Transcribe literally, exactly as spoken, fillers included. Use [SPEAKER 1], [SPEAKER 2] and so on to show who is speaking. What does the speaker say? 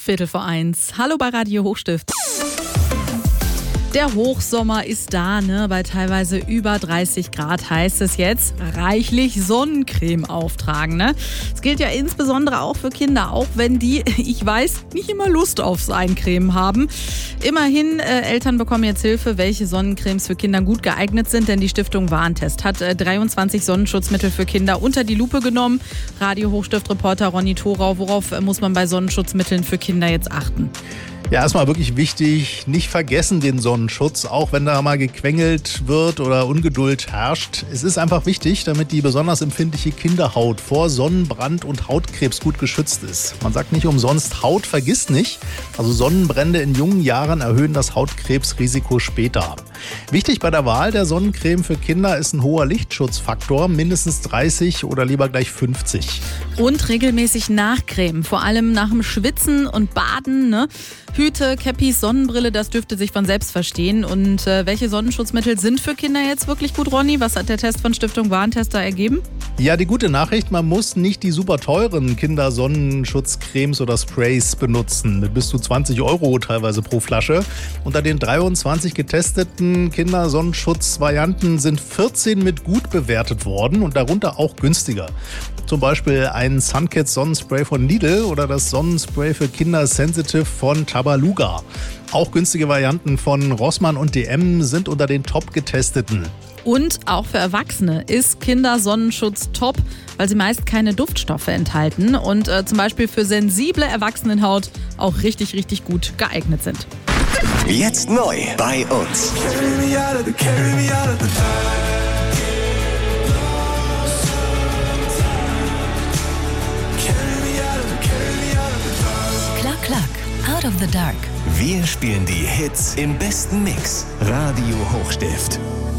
[SPEAKER 1] Viertel vor eins. Hallo bei Radio Hochstift. Der Hochsommer ist da, ne? Bei teilweise über dreißig Grad heißt es jetzt reichlich Sonnencreme auftragen, ne? Das gilt ja insbesondere auch für Kinder, auch wenn die, ich weiß, nicht immer Lust aufs Eincremen haben. Immerhin, äh, Eltern bekommen jetzt Hilfe, welche Sonnencremes für Kinder gut geeignet sind, denn die Stiftung Warentest hat äh, dreiundzwanzig Sonnenschutzmittel für Kinder unter die Lupe genommen. Radio Hochstift-Reporter Ronny Thorau, worauf äh, muss man bei Sonnenschutzmitteln für Kinder jetzt achten?
[SPEAKER 2] Ja, erstmal wirklich wichtig, nicht vergessen den Sonnenschutz, auch wenn da mal gequengelt wird oder Ungeduld herrscht. Es ist einfach wichtig, damit die besonders empfindliche Kinderhaut vor Sonnenbrand und Hautkrebs gut geschützt ist. Man sagt nicht umsonst, Haut vergisst nicht. Also Sonnenbrände in jungen Jahren erhöhen das Hautkrebsrisiko später. Wichtig bei der Wahl der Sonnencreme für Kinder ist ein hoher Lichtschutzfaktor, mindestens dreißig oder lieber gleich fünfzig.
[SPEAKER 1] Und regelmäßig nachcremen, vor allem nach dem Schwitzen und Baden, ne? Hüte, Cappies, Sonnenbrille, das dürfte sich von selbst verstehen. Und äh, welche Sonnenschutzmittel sind für Kinder jetzt wirklich gut, Ronny? Was hat der Test von Stiftung Warentest da ergeben?
[SPEAKER 2] Ja, die gute Nachricht, man muss nicht die super teuren Kindersonnenschutzcremes oder Sprays benutzen, mit bis zu zwanzig Euro teilweise pro Flasche. Unter den dreiundzwanzig getesteten Kindersonnenschutzvarianten sind vierzehn mit gut bewertet worden und darunter auch günstiger. Zum Beispiel ein Sunkids Sonnenspray von Lidl oder das Sonnenspray für Kinder Sensitive von Tabaluga. Auch günstige Varianten von Rossmann und D M sind unter den top getesteten.
[SPEAKER 1] Und auch für Erwachsene ist Kindersonnenschutz top, weil sie meist keine Duftstoffe enthalten und äh, zum Beispiel für sensible Erwachsenenhaut auch richtig, richtig gut geeignet sind.
[SPEAKER 3] Jetzt neu bei uns.
[SPEAKER 4] Klack, klack, out of the dark.
[SPEAKER 3] Wir spielen die Hits im besten Mix. Radio Hochstift.